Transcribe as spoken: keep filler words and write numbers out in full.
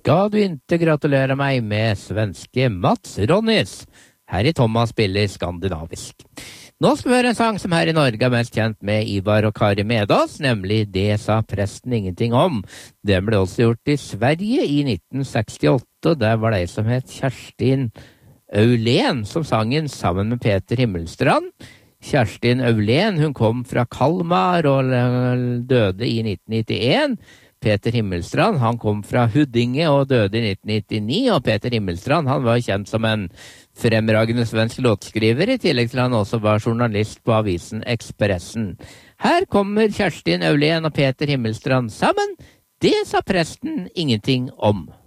Skal du inte gratulere meg med svenske Mats Ronnys. Her i Thomas spiller skandinavisk. Nå skal vi høre en sang som her i Norge er mest kjent med Ivar og Kari Medås, nemlig Det sa presten ingenting om. Den ble også gjort i Sverige i nitten sekstiåtte, og der var det en som het Kjerstin Aulén som sang den sammen med Peter Himmelstrand. Kjerstin Aulén, hun kom fra Kalmar og døde i nitten nittien. Peter Himmelstrand, han kom fra Huddinge og døde i nitten nittini, og Peter Himmelstrand, han var kjent som en fremragende svensk låtskriver, i tillegg til han også var journalist på avisen Expressen. Her kommer Kjerstin Aulén og Peter Himmelstrand sammen. Det sa presten ingenting om.